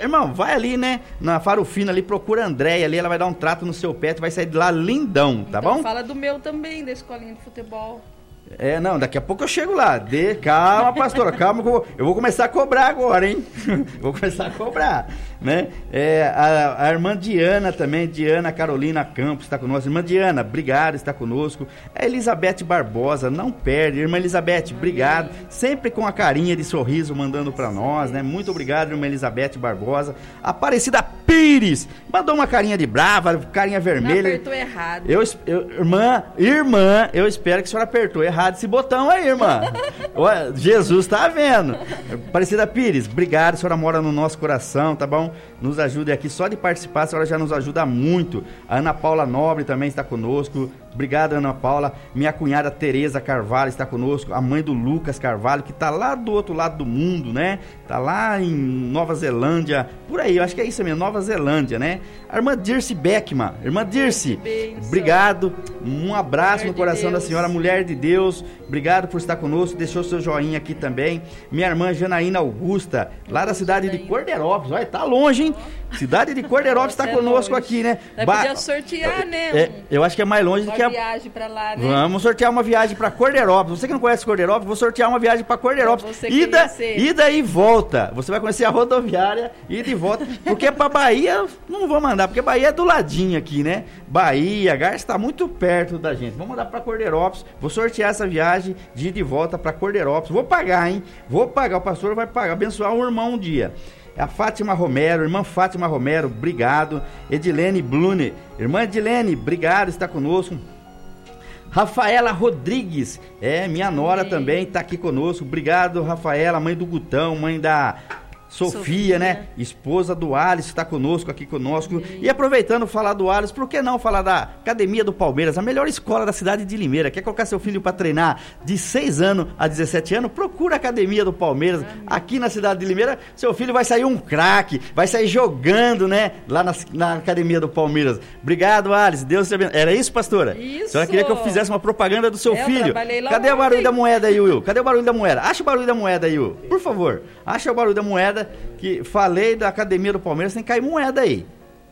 Irmão, vai ali, né, na Farofina ali, procura a Andréia ali, ela vai dar um trato no seu pé, tu vai sair de lá lindão, tá então, bom? Fala do meu também, da escolinha de futebol. Não, daqui a pouco eu chego lá. Calma, pastora, calma, que eu vou começar a cobrar agora, hein? Vou começar a cobrar, né? A irmã Diana também, Diana Carolina Campos está conosco. Irmã Diana, obrigado, está conosco. A Elizabeth Barbosa, não perde. Irmã Elizabeth, obrigado. Sempre com a carinha de sorriso mandando para nós, né? Muito obrigado, irmã Elizabeth Barbosa. Aparecida Pires, mandou uma carinha de brava, carinha vermelha. Não apertou errado. Irmã, eu espero que a senhora apertou errado esse botão aí, irmã. Jesus tá vendo. Aparecida Pires, obrigado, a senhora mora no nosso coração, tá bom? Nos ajude aqui, só de participar, a senhora já nos ajuda muito. A Ana Paula Nobre também está conosco. Obrigado, Ana Paula. Minha cunhada Tereza Carvalho está conosco. A mãe do Lucas Carvalho, que tá lá do outro lado do mundo, né? Tá lá em Nova Zelândia, por aí, eu acho que é isso mesmo, Nova Zelândia, né? A irmã Dirce Beckman. Irmã Dirce, obrigado. Um abraço no coração da senhora, mulher de Deus. Obrigado por estar conosco. Deixou seu joinha aqui também. Minha irmã Janaína Augusta, lá da cidade de Cordeirópolis. Olha, tá longe, hein? Cidade de Cordeirópolis está conosco aqui, né? Podia sortear, né? Eu acho que é mais longe do que uma viagem para lá, né? Vamos sortear uma viagem para Cordeirópolis. Você que não conhece Cordeirópolis, vou sortear uma viagem para Cordeirópolis. Ida e volta. Você vai conhecer a rodoviária, ida e volta. Porque para Bahia, não vou mandar, porque Bahia é do ladinho aqui, né? Bahia, Garça está muito perto da gente. Vamos mandar para Cordeirópolis. Vou sortear essa viagem de ida e volta para Cordeirópolis. Vou pagar, hein? Vou pagar. O pastor vai pagar, abençoar o irmão um dia. A Fátima Romero, irmã Fátima Romero, obrigado. Edilene Blune, irmã Edilene, obrigado, está conosco. Rafaela Rodrigues, minha nora também, está aqui conosco. Obrigado, Rafaela, mãe do Gutão, mãe da Sofia, né? Esposa do Alisson, está conosco, aqui conosco. E aproveitando falar do Alisson, por que não falar da Academia do Palmeiras, a melhor escola da cidade de Limeira? Quer colocar seu filho para treinar de 6 anos a 17 anos? Procura a Academia do Palmeiras, aqui na cidade de Limeira. Seu filho vai sair um craque, vai sair jogando, né? Lá na Academia do Palmeiras. Obrigado, Alisson. Deus te abençoe. Era isso, pastora? Isso. A senhora queria que eu fizesse uma propaganda do seu filho? Cadê o barulho da moeda aí, Will? Cadê o barulho da moeda? Acha o barulho da moeda aí, Will. Por favor, acha o barulho da moeda. Que falei da Academia do Palmeiras, tem que cair moeda aí.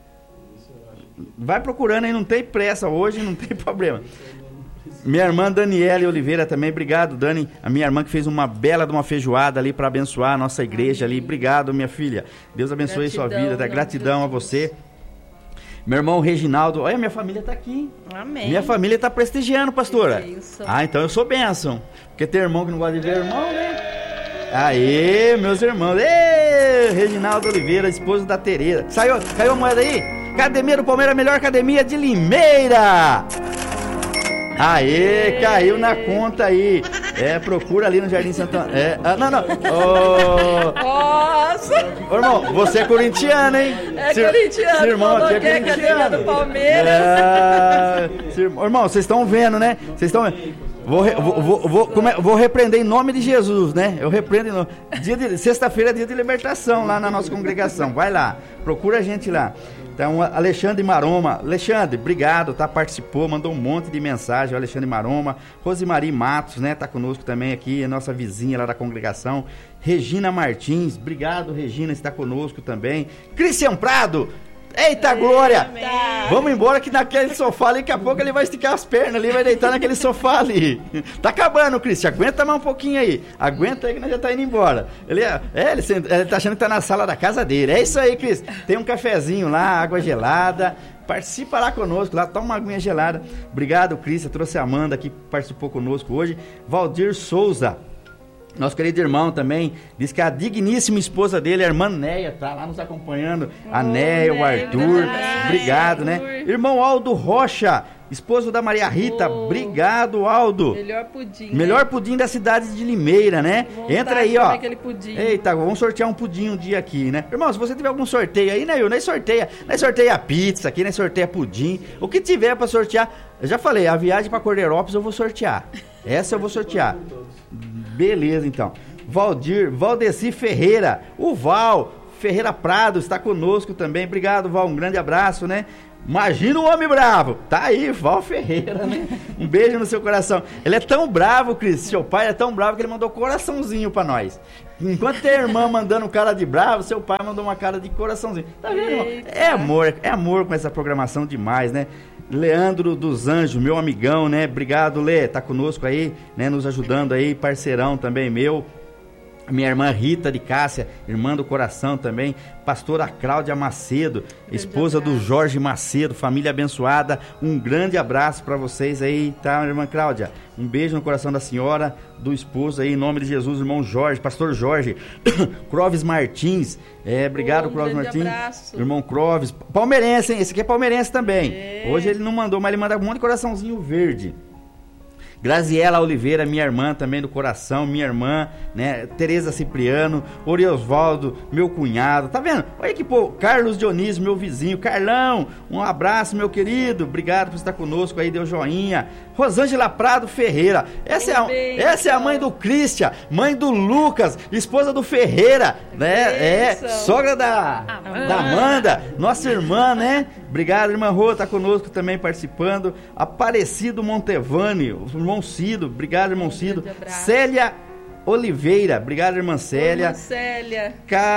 Vai procurando aí, não tem pressa hoje, não tem problema. Minha irmã Daniela Oliveira também, obrigado, Dani. A minha irmã que fez uma bela de uma feijoada ali para abençoar a nossa igreja ali. Obrigado, minha filha. Deus abençoe sua vida, gratidão a você. Meu irmão Reginaldo, olha, minha família tá aqui, hein? Amém. Minha família tá prestigiando, pastora. Isso. Então eu sou bênção. Porque tem irmão que não gosta de ver irmão, né? Aê, meus irmãos. Reginaldo Oliveira, esposo da Tereza. Caiu a moeda aí? Academia do Palmeiras, a melhor academia de Limeira. Aê, caiu na conta aí. Procura ali no Jardim Santana. Nossa! Ô, irmão, você é corintiano, hein? Corintiano. Irmão aqui é corintiano. Do Palmeiras. Irmão, vocês estão vendo, né? Vocês estão vendo. Vou repreender em nome de Jesus, né? Eu repreendo em nome. Sexta-feira é dia de libertação lá na nossa congregação. Vai lá, procura a gente lá. Então, Alexandre Maroma. Alexandre, obrigado, tá? Participou, mandou um monte de mensagem. O Alexandre Maroma. Rosemary Matos, né? Tá conosco também aqui, a nossa vizinha lá da congregação. Regina Martins, obrigado, Regina, está conosco também. Cristian Prado. Eita, Glória! Amém. Vamos embora que naquele sofá ali, daqui a pouco ele vai esticar as pernas ali, vai deitar naquele sofá ali. Tá acabando, Cristian, aguenta mais um pouquinho aí. Aguenta aí que nós já tá indo embora. Ele tá achando que tá na sala da casa dele. É isso aí, Cris. Tem um cafezinho lá, água gelada. Participa lá conosco, lá toma uma aguinha gelada. Obrigado, Cristian, trouxe a Amanda que participou conosco hoje. Valdir Souza. Nosso querido irmão também, diz que a digníssima esposa dele, a irmã Néia, tá lá nos acompanhando. A Néia, o Arthur, obrigado, né? Irmão Aldo Rocha, esposo da Maria Rita, obrigado, Aldo. Melhor pudim da cidade de Limeira, né? Entra aí, ó. Eita, vamos sortear um pudim um dia aqui, né? Irmão, se você tiver algum sorteio aí, né, Will? Nós sorteia pizza aqui, nós sorteia pudim. O que tiver pra sortear, eu já falei, a viagem pra Cordeirópolis eu vou sortear. Essa eu vou sortear. Beleza, então. Valdeci Ferreira, o Val, Ferreira Prado está conosco também. Obrigado, Val, um grande abraço, né? Imagina o homem bravo. Tá aí, Val Ferreira, né? Um beijo no seu coração. Ele é tão bravo, Cris, seu pai é tão bravo que ele mandou coraçãozinho pra nós. Enquanto tem a irmã mandando cara de bravo, seu pai mandou uma cara de coraçãozinho. Tá vendo, irmão? É amor com essa programação demais, né? Leandro dos Anjos, meu amigão, né? Obrigado, Lê, tá conosco aí, né? Nos ajudando aí, parceirão também meu. Minha irmã Rita de Cássia, irmã do coração também, pastora Cláudia Macedo, esposa do Jorge Macedo, família abençoada, um grande abraço para vocês aí, tá, irmã Cláudia? Um beijo no coração da senhora, do esposo aí, em nome de Jesus, irmão Jorge, pastor Jorge, Clóvis Martins, obrigado, Clóvis Martins, abraço. Irmão Clóvis, palmeirense, hein? Esse aqui é palmeirense também, hoje ele não mandou, mas ele manda um monte de coraçãozinho verde. Graziela Oliveira, minha irmã também do coração, minha irmã, né? Tereza Cipriano, Oriosvaldo, meu cunhado, tá vendo? Olha que pô, Carlos Dionísio, meu vizinho, Carlão, um abraço, meu querido, obrigado por estar conosco aí, deu joinha. Rosângela Prado Ferreira, essa é a mãe do Cristian, mãe do Lucas, esposa do Ferreira, né? Sogra da Amanda, nossa irmã, né? Obrigado, irmã Rô, tá conosco também participando. Aparecido Montevani, irmão Cido, obrigado, irmão Cido. Célia Oliveira, obrigado, irmã Célia. Irmã Célia.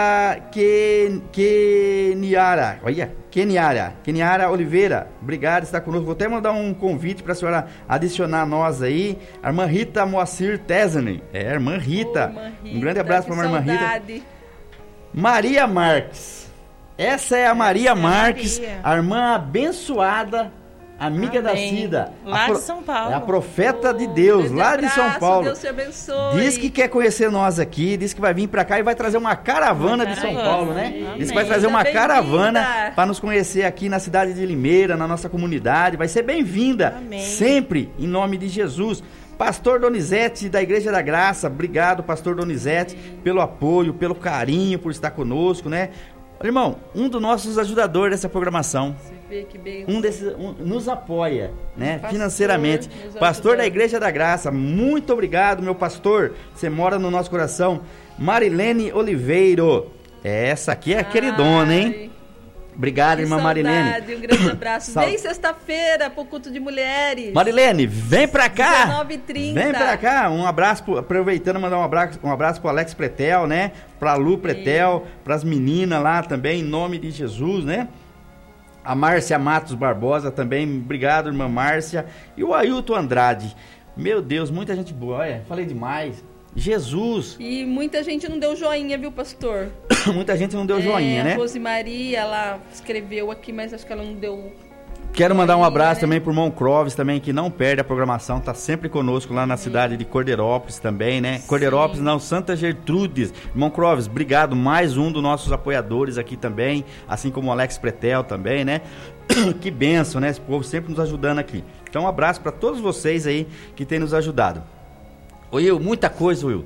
Keniara Oliveira, obrigado, está conosco. Vou até mandar um convite para a senhora adicionar nós aí. A irmã Rita Moacir Tesani, irmã Rita. Um grande abraço para a irmã Rita. Maria Marques. Essa é a Maria Marques, a irmã abençoada, amiga da Cida. Lá de São Paulo. É a profeta de Deus, lá de São Paulo. Deus te abençoe. Diz que quer conhecer nós aqui, diz que vai vir pra cá e vai trazer uma caravana de São Paulo, né? Amém. Diz que vai trazer uma caravana para nos conhecer aqui na cidade de Limeira, na nossa comunidade. Vai ser bem-vinda, sempre, em nome de Jesus. Pastor Donizete, da Igreja da Graça, obrigado, Pastor Donizete, pelo apoio, pelo carinho, por estar conosco, né? Irmão, um dos nossos ajudadores dessa programação, nos apoia, né, financeiramente, pastor da Igreja da Graça, muito obrigado, meu pastor, você mora no nosso coração. Marilene Oliveiro, essa aqui é queridona, hein? Obrigado, irmã Marilene. Um grande abraço. Vem sexta-feira pro culto de mulheres. Marilene, vem pra cá. 19h30. Vem pra cá. Um abraço, aproveitando, mandar um abraço pro Alex Pretel, né? Pra Lu Pretel, pras meninas lá também, em nome de Jesus, né? A Márcia Matos Barbosa também, obrigado, irmã Márcia. E o Ailton Andrade. Meu Deus, muita gente boa. Olha, falei demais. Jesus. E muita gente não deu joinha, viu, pastor? Muita gente não deu joinha, né? A Rosemaria, ela escreveu aqui, mas acho que ela não deu. Quero mandar um abraço também pro irmão Clóvis também, que não perde a programação, tá sempre conosco lá na cidade de Cordeirópolis também, né? Sim. Cordeirópolis não, Santa Gertrudes. Irmão Clóvis, obrigado, mais um dos nossos apoiadores aqui também, assim como o Alex Pretel também, né? Que bênção, né? Esse povo sempre nos ajudando aqui. Então um abraço para todos vocês aí que têm nos ajudado. Will, muita coisa, Will.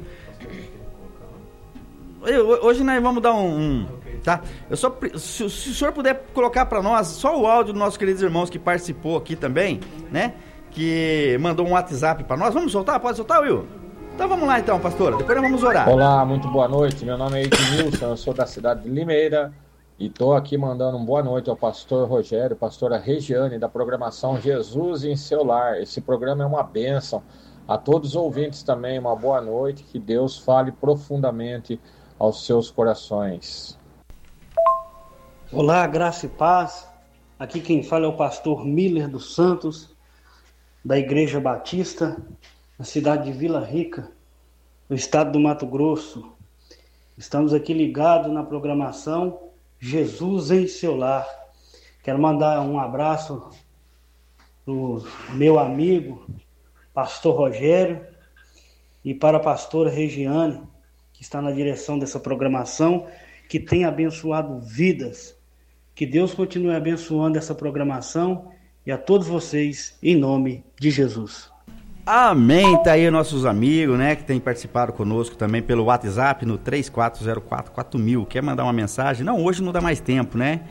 Hoje nós vamos dar tá? Se o senhor puder colocar para nós só o áudio dos nossos queridos irmãos que participou aqui também, né? Que mandou um WhatsApp para nós. Vamos soltar? Pode soltar, Will? Então vamos lá então, pastora. Depois nós vamos orar. Olá, muito boa noite. Meu nome é Edmilson, eu sou da cidade de Limeira e estou aqui mandando uma boa noite ao pastor Rogério, pastora Regiane, da programação Jesus em Seu Lar. Esse programa é uma bênção. A todos os ouvintes também, uma boa noite, que Deus fale profundamente aos seus corações. Olá, graça e paz. Aqui quem fala é o pastor Miller dos Santos, da Igreja Batista, na cidade de Vila Rica, no estado do Mato Grosso. Estamos aqui ligados na programação Jesus em Seu Lar. Quero mandar um abraço para o meu amigo, pastor Rogério, e para a pastora Regiane, que está na direção dessa programação, que tem abençoado vidas. Que Deus continue abençoando essa programação e a todos vocês, em nome de Jesus. Amém, tá aí nossos amigos, né, que tem participado conosco também pelo WhatsApp no 34044000. Quer mandar uma mensagem? Não, hoje não dá mais tempo, né?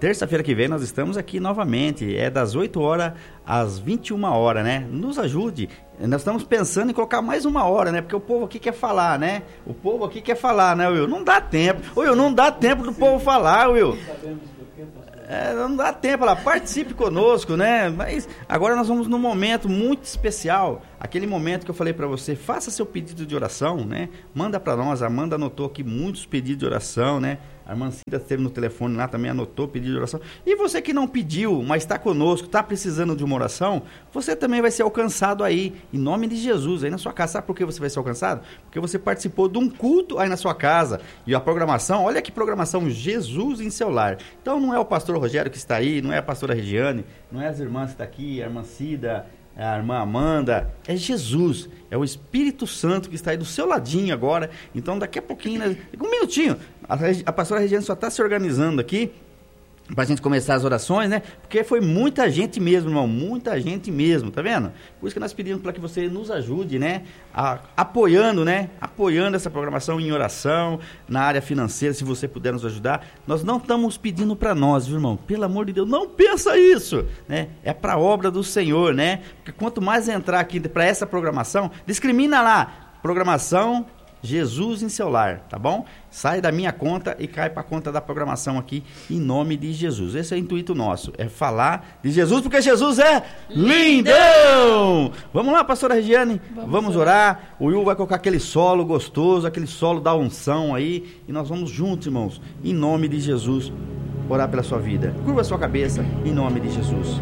terça-feira que vem nós estamos aqui novamente, é das 8 horas às 21 horas, né? Nos ajude. Nós estamos pensando em colocar mais 1 hora, né? Porque o povo aqui quer falar, né? O povo aqui quer falar, né, Will? Não dá tempo. Will, não dá tempo do povo falar, Will. Não dá tempo, lá, participe conosco, né? Mas agora nós vamos num momento muito especial, aquele momento que eu falei para você, faça seu pedido de oração, né? Manda para nós, a Amanda anotou aqui muitos pedidos de oração, né? A irmã Cida esteve no telefone lá, também anotou pedido de oração. E você que não pediu, mas está conosco, está precisando de uma oração, você também vai ser alcançado aí, em nome de Jesus, aí na sua casa. Sabe por que você vai ser alcançado? Porque você participou de um culto aí na sua casa. E a programação, olha que programação, Jesus em seu lar. Então não é o pastor Rogério que está aí, não é a pastora Regiane, não é as irmãs que estão aqui, a irmã Cida, a irmã Amanda, é Jesus, é o Espírito Santo que está aí do seu ladinho agora. Então daqui a pouquinho, né, um minutinho, a pastora Regiane só está se organizando aqui para a gente começar as orações, né? Porque foi muita gente mesmo, irmão, muita gente mesmo, tá vendo? Por isso que nós pedimos para que você nos ajude, né? Apoiando, né? Apoiando essa programação em oração, na área financeira, se você puder nos ajudar. Nós não estamos pedindo para nós, viu, irmão? Pelo amor de Deus, não pensa isso, né? É para a obra do Senhor, né? Porque quanto mais entrar aqui para essa programação, discrimina lá, programação Jesus em seu lar, tá bom? Sai da minha conta e cai para a conta da programação aqui, em nome de Jesus. Esse é o intuito nosso, é falar de Jesus, porque Jesus é lindão! Vamos lá, pastora Regiane, vamos orar. O Will vai colocar aquele solo gostoso, aquele solo da unção aí, e nós vamos juntos, irmãos, em nome de Jesus, orar pela sua vida. Curva a sua cabeça, em nome de Jesus.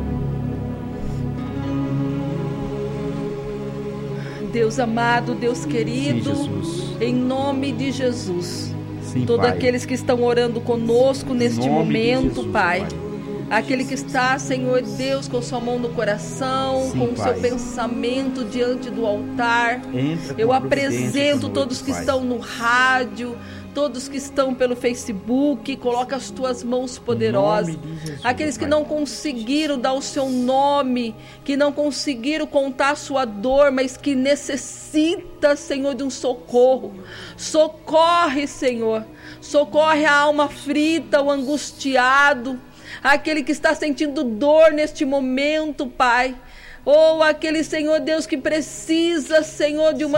Deus amado, Deus querido, sim, em nome de Jesus, sim, todos Pai. Aqueles que estão orando conosco neste momento, Jesus, Pai, aquele que está, Senhor Deus, com sua mão no coração, sim, com o seu Pai. pensamento diante do altar, eu apresento todos que estão no rádio, todos que estão pelo Facebook, coloca as tuas mãos poderosas, Jesus, aqueles que não conseguiram dar o seu nome, que não conseguiram contar a sua dor, mas que necessita, Senhor, de um socorro. Socorre, Senhor, socorre a alma aflita, o angustiado, aquele que está sentindo dor neste momento, Pai. Ou aquele, Senhor Deus, que precisa, Senhor, de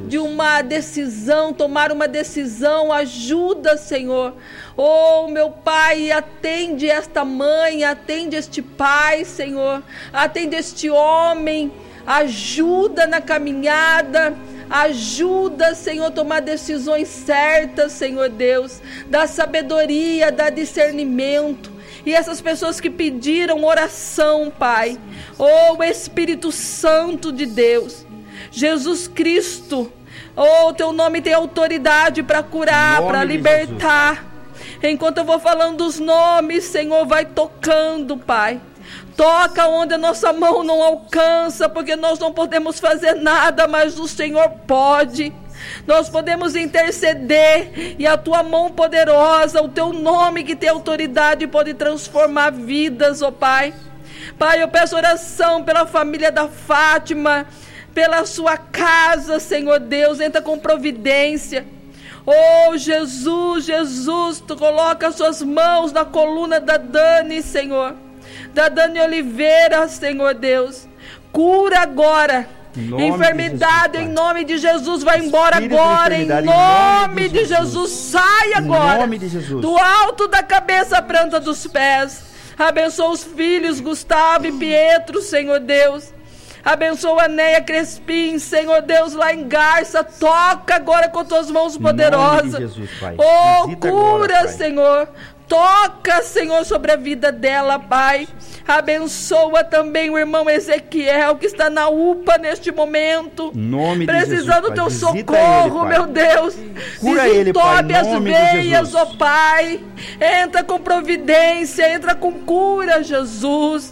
uma decisão, tomar uma decisão, ajuda, Senhor. Oh, meu Pai, atende esta mãe, atende este pai, Senhor, atende este homem, ajuda na caminhada, ajuda, Senhor, a tomar decisões certas, Senhor Deus, dá sabedoria, dá discernimento. E essas pessoas que pediram oração, Pai, oh Espírito Santo de Deus, Jesus Cristo, oh, teu nome tem autoridade para curar, para libertar. Enquanto eu vou falando os nomes, Senhor, vai tocando, Pai. Toca onde a nossa mão não alcança, porque nós não podemos fazer nada, mas o Senhor pode. Nós podemos interceder e a tua mão poderosa, o teu nome que tem autoridade pode transformar vidas, ó Pai. Pai, eu peço oração pela família da Fátima, pela sua casa, Senhor Deus, entra com providência. Oh Jesus, Jesus, tu coloca as suas mãos na coluna da Dani, Senhor, da Dani Oliveira, Senhor Deus, cura agora. Enfermidade, em nome de Jesus, vai embora agora, em nome de Jesus, sai agora, do alto da cabeça à planta dos pés. Abençoa os filhos Gustavo e Pietro, Senhor Deus. Abençoa a Neia Crespim, Senhor Deus, lá em Garça. Toca agora com tuas mãos poderosas. Jesus, Pai. Oh, cura, agora, Pai. Senhor. Toca, Senhor, sobre a vida dela, Pai. Abençoa também o irmão Ezequiel, que está na UPA neste momento, precisando do teu socorro, ele, meu Deus. Desentope as veias, ó Pai. Entra com providência, entra com cura, Jesus.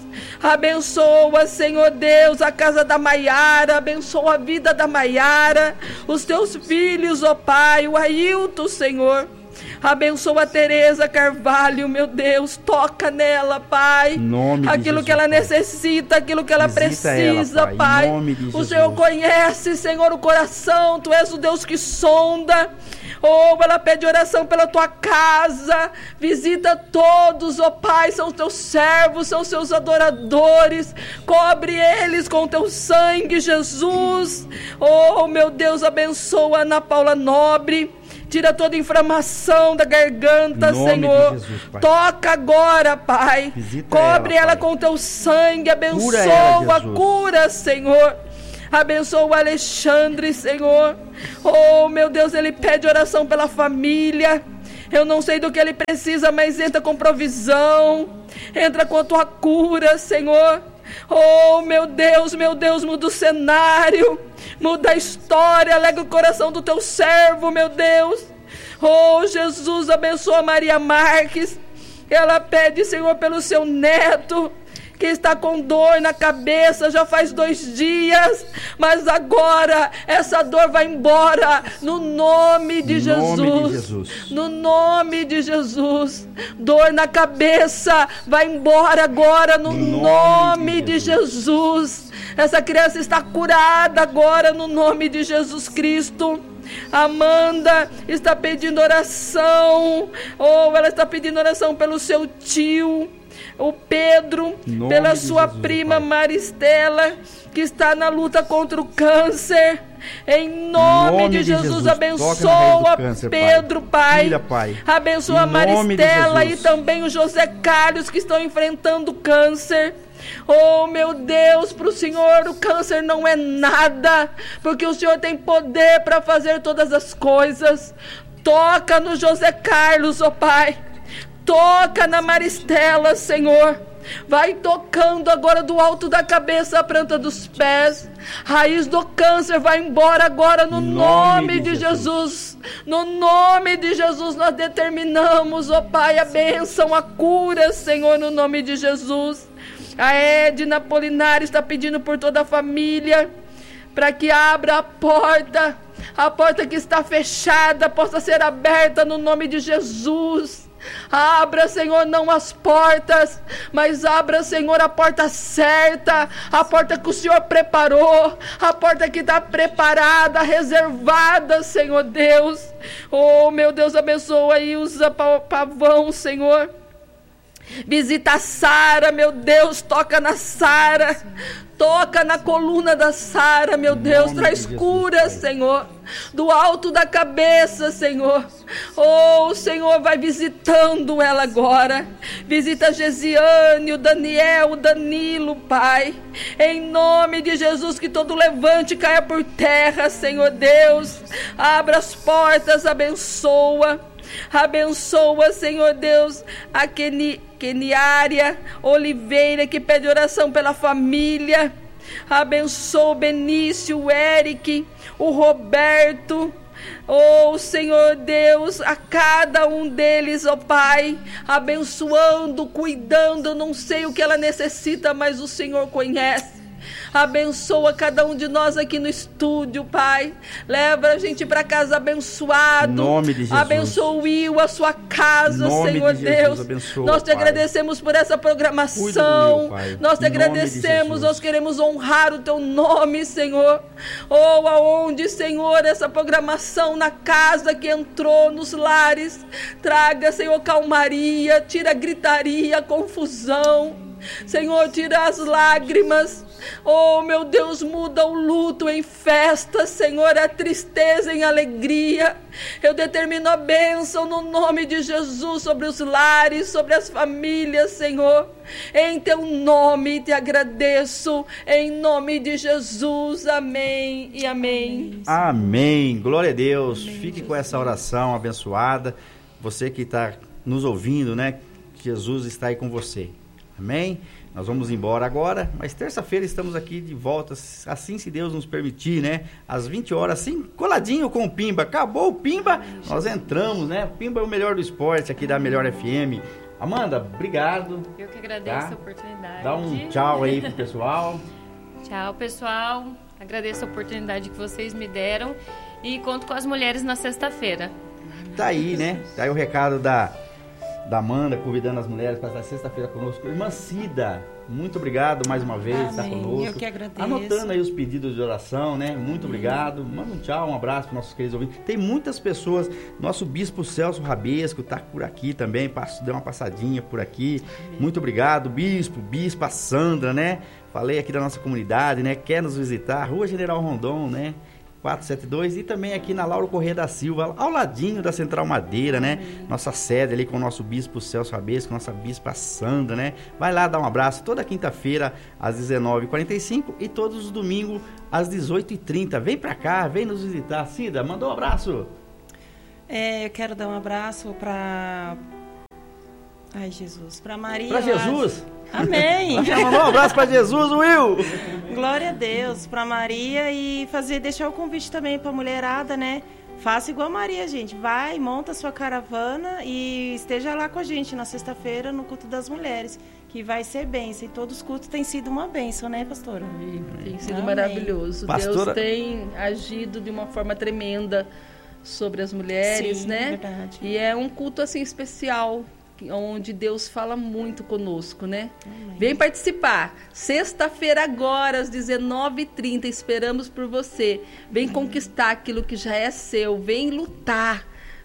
Abençoa, Senhor Deus, a casa da Maiara, abençoa a vida da Maiara, os teus filhos, ó Pai, o Ailton, Senhor. Abençoa a Tereza Carvalho, meu Deus, toca nela, Pai, aquilo que ela necessita, aquilo que ela precisa, Pai. O Senhor conhece, Senhor, o coração, Tu és o Deus que sonda. Oh, ela pede oração pela tua casa. Visita todos, ó Pai, são teus servos, são seus adoradores. Cobre eles com teu sangue, Jesus. Oh, meu Deus, abençoa a Ana Paula Nobre. Tira toda inflamação da garganta, Senhor. Jesus, toca agora, Pai. Visita cobre ela, Pai, com teu sangue. Abençoa, cura, Senhor. Abençoa o Alexandre, Senhor. Oh, meu Deus, ele pede oração pela família. Eu não sei do que ele precisa, mas entra com provisão. Entra com a tua cura, Senhor. Oh, meu Deus, muda o cenário. Muda a história, alegra o coração do teu servo, meu Deus. Oh, Jesus, abençoa Maria Marques. Ela pede, Senhor, pelo seu neto, que está com dor na cabeça já faz 2 dias, mas agora essa dor vai embora, no nome de Jesus. No nome de Jesus. Dor na cabeça vai embora agora, no nome de Jesus. Essa criança está curada agora, no nome de Jesus Cristo. Amanda está pedindo oração. Oh, ela está pedindo oração pelo seu tio, o Pedro, pela sua prima Maristela, que está na luta contra o câncer. Em nome de Jesus, abençoa câncer, Pedro, Pai. Abençoa a Maristela e também o José Carlos, que estão enfrentando câncer. Oh, meu Deus, para o Senhor o câncer não é nada, porque o Senhor tem poder para fazer todas as coisas. Toca no José Carlos, ó Pai. Toca na Maristela, Senhor. Vai tocando agora do alto da cabeça à planta dos pés. Raiz do câncer vai embora agora no nome de Jesus. No nome de Jesus nós determinamos, ó Pai, a bênção, a cura, Senhor, no nome de Jesus. A Edna Polinário está pedindo por toda a família, para que abra a porta que está fechada possa ser aberta no nome de Jesus. Abra, Senhor, não as portas, mas abra, Senhor, a porta certa, a porta que o Senhor preparou, a porta que está preparada, reservada, Senhor Deus. Oh, meu Deus, abençoa aí, usa Pavão, Senhor. Visita a Sara, meu Deus, toca na Sara, toca na coluna da Sara, meu Deus, traz cura, Senhor, do alto da cabeça, Senhor. Oh, o Senhor vai visitando ela agora. Visita a Gesiane, o Daniel, o Danilo, Pai. Em nome de Jesus, que todo levante caia por terra, Senhor Deus. Abra as portas, abençoa. Abençoa, Senhor Deus, a Keniária Oliveira, que pede oração pela família. Abençoa o Benício, o Eric, o Roberto. Oh, Senhor Deus, a cada um deles, ó Pai, abençoando, cuidando. Eu não sei o que ela necessita, mas o Senhor conhece. Abençoa cada um de nós aqui no estúdio, Pai. Leva a gente para casa abençoado. Em nome de Jesus. Abençoa o Will, a sua casa, Senhor Deus. Abençoa, nós te agradecemos por essa programação. Will, nós te agradecemos, nós queremos honrar o teu nome, Senhor. Oh, aonde, Senhor, essa programação na casa que entrou, nos lares, traga, Senhor, calmaria, tira a gritaria, a confusão. Senhor, tira as lágrimas. Oh, meu Deus, muda o luto em festa, Senhor, a tristeza em alegria. Eu determino a bênção no nome de Jesus sobre os lares, sobre as famílias, Senhor. Em teu nome te agradeço, em nome de Jesus, amém e amém. Amém, glória a Deus. Fique com essa oração abençoada. Você que está nos ouvindo, né? Jesus está aí com você. Amém? Nós vamos embora agora, mas terça-feira estamos aqui de volta, assim se Deus nos permitir, né? Às 20 horas, assim, coladinho com o Pimba. Acabou o Pimba, nós entramos, né? O Pimba é o melhor do esporte aqui da Melhor FM. Amanda, obrigado. Eu que agradeço a oportunidade. Dá um tchau aí pro pessoal. Tchau, pessoal. Agradeço a oportunidade que vocês me deram e conto com as mulheres na sexta-feira. Tá aí, né? Tá aí o recado da da Amanda, convidando as mulheres para estar sexta-feira conosco. Irmã Cida, muito obrigado mais uma vez, está conosco. Eu que agradeço. Anotando aí os pedidos de oração, né? Muito obrigado. Manda um tchau, um abraço para nossos queridos ouvintes. Tem muitas pessoas. Nosso bispo Celso Rabesco está por aqui também, deu uma passadinha por aqui. Muito obrigado, bispa Sandra, né? Falei aqui da nossa comunidade, né? Quer nos visitar, Rua General Rondon, né? 472, e também aqui na Lauro Corrêa da Silva, ao ladinho da Central Madeira, né? Nossa sede ali com o nosso bispo Celso Rabesco, nossa bispa Sandra, né? Vai lá dar um abraço toda quinta-feira às 19h45 e todos os domingos às 18h30. Vem pra cá, vem nos visitar. Cida, mandou um abraço. Eu quero dar um abraço pra... Ai, Jesus, pra Maria. Pra Jesus? Amém. Mandou um abraço pra Jesus, Will. Glória a Deus, pra Maria, e deixar o convite também pra mulherada, né? Faça igual a Maria, gente. Vai, monta a sua caravana e esteja lá com a gente na sexta-feira no culto das mulheres, que vai ser bênção. E todos os cultos têm sido uma bênção, né, pastora? Tem sido maravilhoso. Pastora... Deus tem agido de uma forma tremenda sobre as mulheres, Sim, né? Verdade. E é um culto assim especial, onde Deus fala muito conosco, né? Amém. Vem participar. Sexta-feira agora, às 19h30, esperamos por você. Vem conquistar aquilo que já é seu. Vem lutar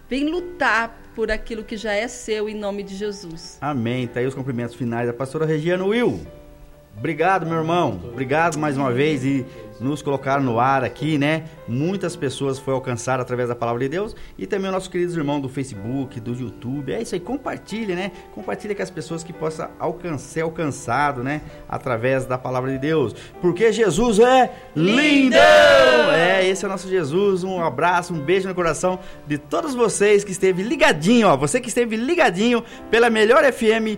por aquilo que já é seu, em nome de Jesus. Amém. Tá aí os cumprimentos finais da pastora Regiane. Will, obrigado, meu irmão. Obrigado mais uma vez e nos colocaram no ar aqui, né? Muitas pessoas foram alcançadas através da palavra de Deus e também os nossos queridos irmãos do Facebook, do YouTube. É isso aí, compartilhe, né? Compartilhe com as pessoas que possam ser alcançado, né? Através da palavra de Deus. Porque Jesus é lindo! Esse é o nosso Jesus. Um abraço, um beijo no coração de todos vocês que esteve ligadinho, ó. Você que esteve ligadinho pela melhor FM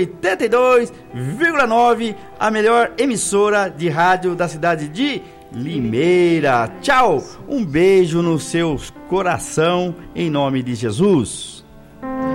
82,9, a melhor emissora de rádio da cidade de Limeira. Tchau, um beijo no seu coração, em nome de Jesus.